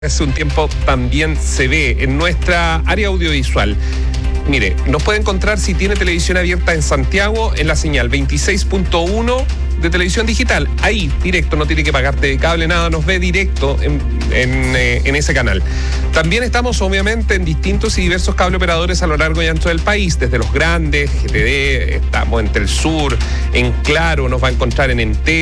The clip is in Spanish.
Hace un tiempo también se ve en nuestra área audiovisual. Mire, nos puede encontrar si tiene televisión abierta en Santiago en la señal 26.1 de televisión digital. Ahí, directo, no tiene que pagarte de cable, nada, nos ve directo en ese canal. También estamos obviamente en distintos y diversos cable operadores a lo largo y ancho del país, desde los grandes, GTD, estamos en Telsur, en Claro, nos va a encontrar en Entel.